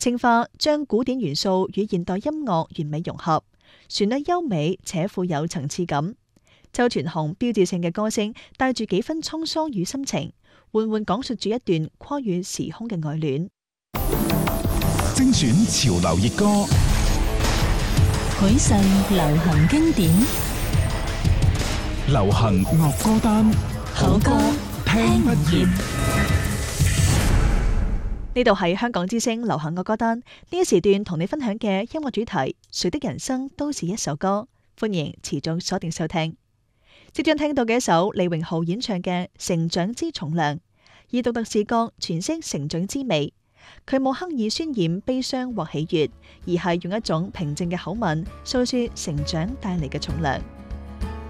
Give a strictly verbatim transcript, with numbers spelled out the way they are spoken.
青花將古典元素與現代音樂完美融合，旋律優美且富有層次感。周傳雄標誌性嘅歌聲帶住幾分滄桑與深情，緩緩講述住一段跨越時空嘅愛戀。 精選潮流熱歌， 許世流行經典， 流行樂歌單， 好歌聽不厭。 呢度係香港之聲流行樂歌單，呢一時段同你分享嘅音樂主題，誰的人生都是一首歌。歡迎持續鎖定收聽。即將聽到嘅一首李榮浩演唱嘅《成長之重量》，以獨特視角詮釋成長之美。佢冇刻意渲染悲傷或喜悅，而係用一種平靜嘅口吻訴說成長帶嚟嘅重量。